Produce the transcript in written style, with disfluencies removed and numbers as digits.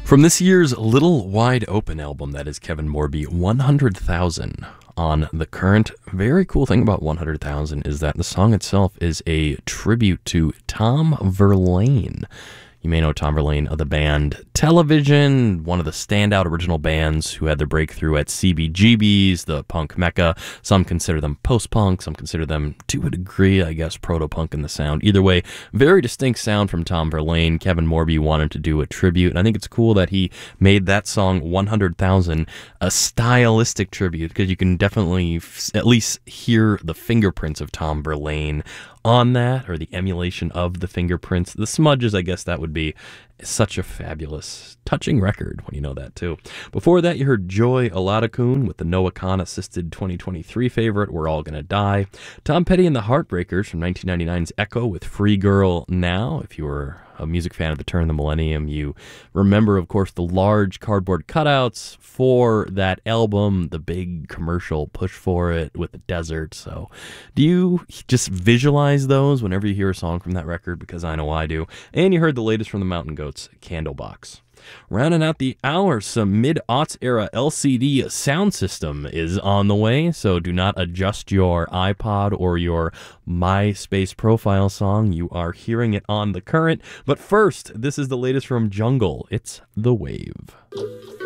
From this year's Little Wide Open album, that is Kevin Morby, 100,000 on The Current. Very cool thing about 100,000 is that the song itself is a tribute to Tom Verlaine. You may know Tom Verlaine of the band Television, one of the standout original bands who had their breakthrough at CBGB's, the punk mecca. Some consider them post-punk, some consider them, to a degree, I guess, proto-punk in the sound. Either way, very distinct sound from Tom Verlaine. Kevin Morby wanted to do a tribute, and I think it's cool that he made that song 100,000 a stylistic tribute, because you can definitely at least hear the fingerprints of Tom Verlaine on that, or the emulation of the fingerprints. The smudges, I guess that would be. Such a fabulous, touching record when you know that too. Before that, you heard Joy Oladokun with the Noah Kahn assisted 2023 favorite, We're All Gonna Die. Tom Petty and the Heartbreakers from 1999's Echo with Free Girl Now. If you were a music fan at the turn of the millennium, you remember, of course, the large cardboard cutouts for that album, the big commercial push for it with the desert. So do you just visualize those whenever you hear a song from that record? Because I know I do. And you heard the latest from the Mountain Goats, Candlebox. Rounding out the hour, some mid-aughts era LCD sound system is on the way, so do not adjust your iPod or your MySpace profile song. You are hearing it on The Current. But first, this is the latest from Jungle. It's The Wave.